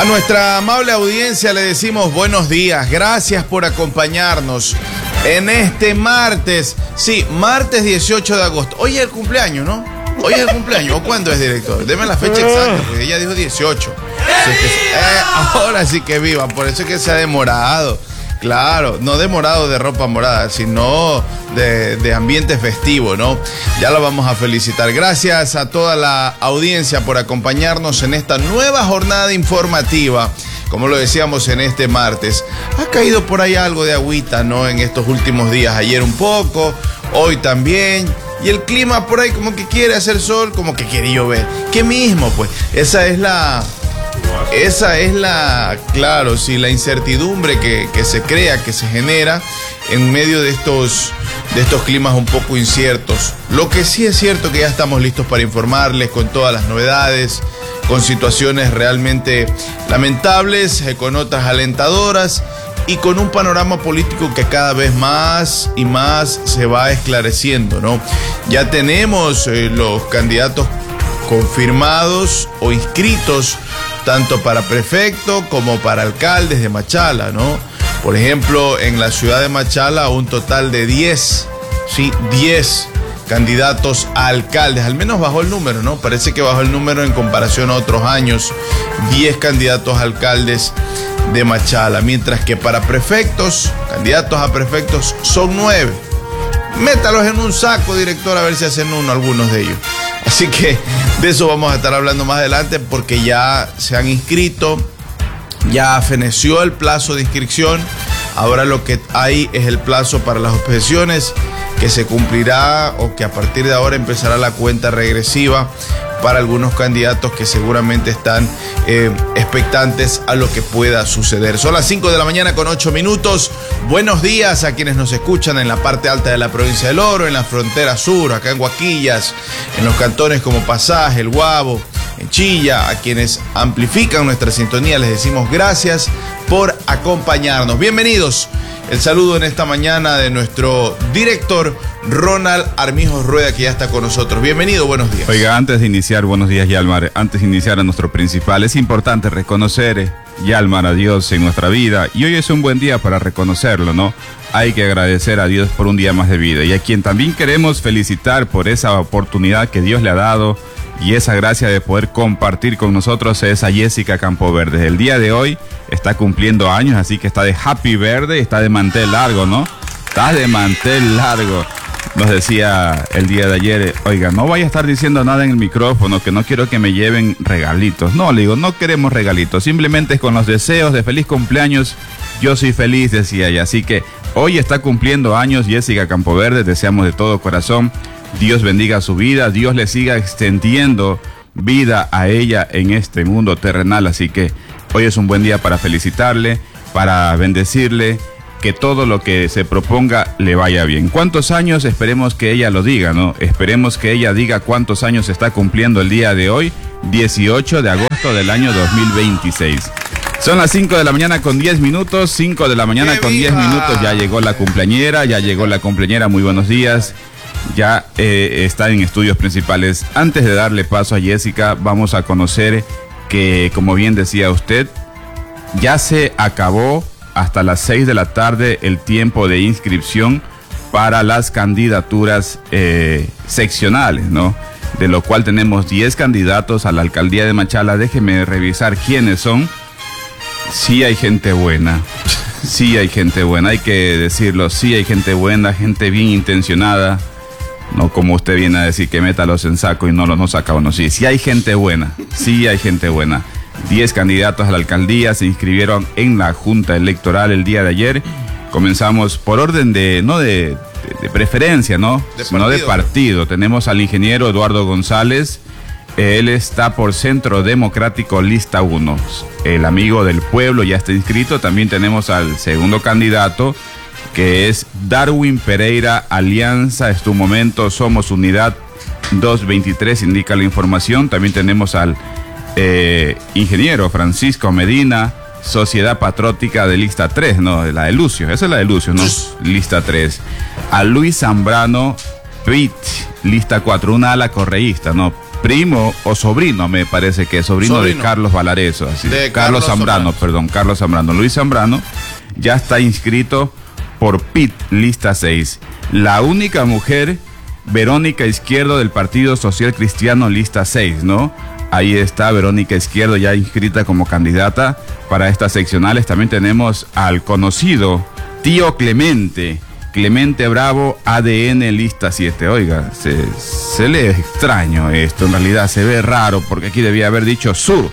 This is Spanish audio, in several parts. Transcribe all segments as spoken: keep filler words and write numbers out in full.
A nuestra amable audiencia le decimos buenos días, gracias por acompañarnos en este martes, sí, martes dieciocho de agosto. Hoy es el cumpleaños, ¿no? Hoy es el cumpleaños, ¿o cuándo es, director? Deme la fecha exacta, porque ella dijo dieciocho. Así que, eh, ahora sí que vivan, por eso es que se ha demorado. Claro, no demorado de ropa morada, sino de, de ambiente festivo, ¿no? Ya lo vamos a felicitar. Gracias a toda la audiencia por acompañarnos en esta nueva jornada informativa. Como lo decíamos en este martes, ha caído por ahí algo de agüita, ¿no? En estos últimos días, ayer un poco, hoy también. Y el clima por ahí como que quiere hacer sol, como que quiere llover. ¿Qué mismo? Pues esa es la... Esa es la, claro, sí, la incertidumbre que, que se crea, que se genera en medio de estos, de estos climas un poco inciertos. Lo que sí es cierto que ya estamos listos para informarles con todas las novedades, con situaciones realmente lamentables, con otras alentadoras y con un panorama político que cada vez más y más se va esclareciendo, ¿no? Ya tenemos eh, los candidatos confirmados o inscritos tanto para prefecto como para alcaldes de Machala, ¿no? Por ejemplo, en la ciudad de Machala, un total de diez, sí, diez candidatos a alcaldes, al menos bajó el número, ¿no? Parece que bajó el número en comparación a otros años, diez candidatos a alcaldes de Machala, mientras que para prefectos, candidatos a prefectos, son nueve. Métalos en un saco, director, a ver si hacen uno algunos de ellos. Así que de eso vamos a estar hablando más adelante porque ya se han inscrito, ya feneció el plazo de inscripción. Ahora lo que hay es el plazo para las objeciones que se cumplirá o que a partir de ahora empezará la cuenta regresiva para algunos candidatos que seguramente están eh, expectantes a lo que pueda suceder. Son las cinco de la mañana con ocho minutos. Buenos días a quienes nos escuchan en la parte alta de la provincia del Oro, en la frontera sur, acá en Huaquillas, en los cantones como Pasaje, El Guabo, en Chilla, a quienes amplifican nuestra sintonía, les decimos gracias por acompañarnos. Bienvenidos. El saludo en esta mañana de nuestro director Ronald Armijos Rueda, que ya está con nosotros. Bienvenido, buenos días. Oiga, antes de iniciar, buenos días, Yalmar. Antes de iniciar a nuestro principal, es importante reconocer, Yalmar, a Dios en nuestra vida. Y hoy es un buen día para reconocerlo, ¿no? Hay que agradecer a Dios por un día más de vida. Y a quien también queremos felicitar por esa oportunidad que Dios le ha dado y esa gracia de poder compartir con nosotros es a Jessica Campoverde. El día de hoy está cumpliendo años, así que está de happy verde, está de mantel largo, ¿no? Está de mantel largo. Nos decía el día de ayer, oiga, no vaya a estar diciendo nada en el micrófono, que no quiero que me lleven regalitos. No, le digo, no queremos regalitos, simplemente con los deseos de feliz cumpleaños, yo soy feliz, decía ella. Así que hoy está cumpliendo años Jessica Campoverde, deseamos de todo corazón. Dios bendiga su vida, Dios le siga extendiendo vida a ella en este mundo terrenal. Así que hoy es un buen día para felicitarle, para bendecirle, que todo lo que se proponga le vaya bien. ¿Cuántos años? Esperemos que ella lo diga, ¿no? Esperemos que ella diga cuántos años está cumpliendo el día de hoy, dieciocho de agosto del año dos mil veintiséis. Son las cinco de la mañana con diez minutos, cinco de la mañana con diez minutos, ya llegó la cumpleañera, ya llegó la cumpleañera, muy buenos días. Ya eh, está en estudios principales. Antes de darle paso a Jessica, vamos a conocer que, como bien decía usted, ya se acabó hasta las seis de la tarde el tiempo de inscripción para las candidaturas eh, seccionales, ¿no? De lo cual tenemos diez candidatos a la alcaldía de Machala. Déjeme revisar quiénes son. Sí hay gente buena. Sí hay gente buena, hay que decirlo. Sí hay gente buena, gente bien intencionada. No como usted viene a decir que métalos en saco y no los no saca uno. Sí, sí hay gente buena, sí hay gente buena. Diez candidatos a la alcaldía se inscribieron en la Junta Electoral el día de ayer. Comenzamos por orden de, no de, de, de preferencia, ¿no? De sino de partido. Tenemos al ingeniero Eduardo González. Él está por Centro Democrático Lista uno. El amigo del pueblo ya está inscrito. También tenemos al segundo candidato, que es Darwin Pereira, Alianza es tu momento, somos unidad doscientos veintitrés, indica la información. También tenemos al eh, ingeniero Francisco Medina, Sociedad Patriótica de Lista tres, no, la de Lucio, esa es la de Lucio, ¿no? Lista tres. A Luis Zambrano, P I T, Lista cuatro, una ala correísta, ¿no? primo o sobrino, me parece que es sobrino, sobrino. de Carlos Valareso, así. De Carlos Carlos Zambrano, Zambrano. perdón, Carlos Zambrano. Luis Zambrano ya está inscrito por P I T, lista seis. La única mujer, Verónica Izquierdo, del Partido Social Cristiano, lista seis, ¿no? Ahí está Verónica Izquierdo ya inscrita como candidata para estas seccionales. También tenemos al conocido tío Clemente, Clemente Bravo, A D N, lista siete. Oiga, se, se lee extraño esto, en realidad se ve raro, porque aquí debía haber dicho Sur.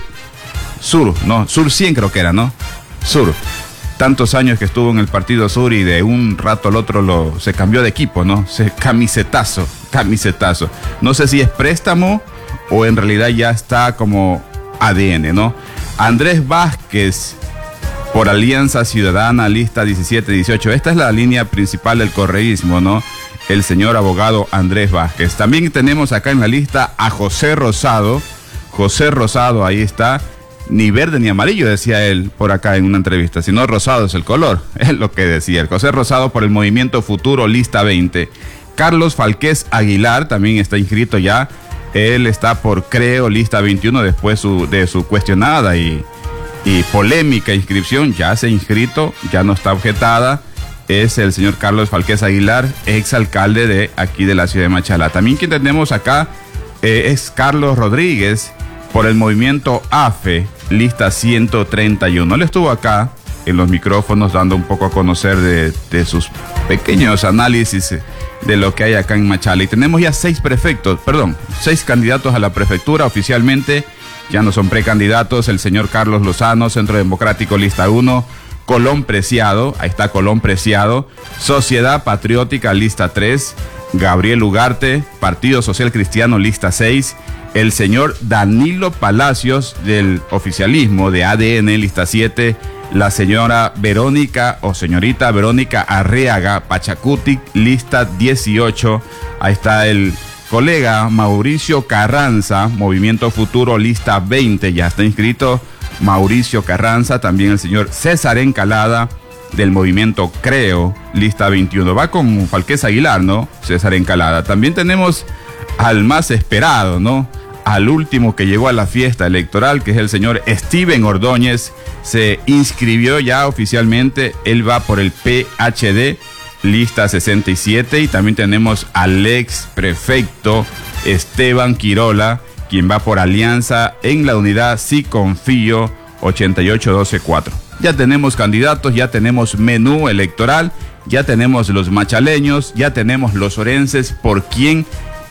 Sur, no, Sur cien creo que era, ¿no? Sur. Tantos años que estuvo en el Partido Sur y de un rato al otro lo, se cambió de equipo, ¿no? Se, camisetazo, camisetazo. No sé si es préstamo o en realidad ya está como A D N, ¿no? Andrés Vázquez, por Alianza Ciudadana, lista diecisiete dieciocho. Esta es la línea principal del correísmo, ¿no? El señor abogado Andrés Vázquez. También tenemos acá en la lista a José Rosado. José Rosado, ahí está. Ni verde ni amarillo, decía él por acá en una entrevista, sino rosado es el color, es lo que decía. El José Rosado por el Movimiento Futuro, lista veinte. Carlos Falqués Aguilar también está inscrito ya. Él está por Creo, lista veintiuno, después su, de su cuestionada y, y polémica inscripción. Ya se ha inscrito, ya no está objetada. Es el señor Carlos Falqués Aguilar, exalcalde de aquí de la ciudad de Machala. También quien tenemos acá eh, es Carlos Rodríguez por el Movimiento A F E, lista ciento treinta y uno. Él estuvo acá en los micrófonos dando un poco a conocer de, de sus pequeños análisis de lo que hay acá en Machala. Y tenemos ya seis prefectos, perdón, seis candidatos a la prefectura oficialmente. Ya no son precandidatos. El señor Carlos Lozano, Centro Democrático, lista uno. Colón Preciado, ahí está Colón Preciado. Sociedad Patriótica, lista tres. Gabriel Ugarte, Partido Social Cristiano, lista seis. El señor Danilo Palacios, del oficialismo de A D N, lista siete. La señora Verónica o señorita Verónica Arriaga Pachacutic, lista dieciocho. Ahí está el colega Mauricio Carranza, Movimiento Futuro, lista veinte. Ya está inscrito Mauricio Carranza. También el señor César Encalada, del Movimiento Creo, lista veintiuno. Va con Falqués Aguilar, ¿no? César Encalada. También tenemos al más esperado, ¿no? Al último que llegó a la fiesta electoral, que es el señor Steven Ordóñez. Se inscribió ya oficialmente. Él va por el P H D, lista sesenta y siete. Y también tenemos al ex prefecto Esteban Quirola, quien va por Alianza en la unidad Sí Confío, ochenta y ocho doce cuatro. Ya tenemos candidatos, ya tenemos menú electoral, ya tenemos los machaleños, ya tenemos los orenses por quién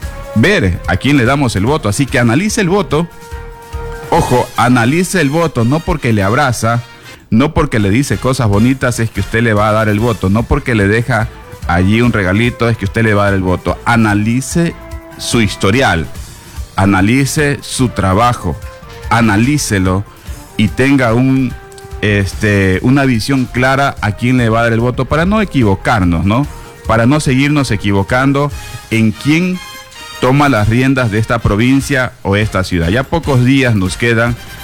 ver, a quién le damos el voto. Así que analice el voto. Ojo, analice el voto, no porque le abraza, no porque le dice cosas bonitas es que usted le va a dar el voto, no porque le deja allí un regalito es que usted le va a dar el voto. Analice su historial, analice su trabajo, analícelo y tenga un, este, una visión clara a quién le va a dar el voto para no equivocarnos, ¿no? Para no seguirnos equivocando en quién toma las riendas de esta provincia o esta ciudad. Ya pocos días nos quedan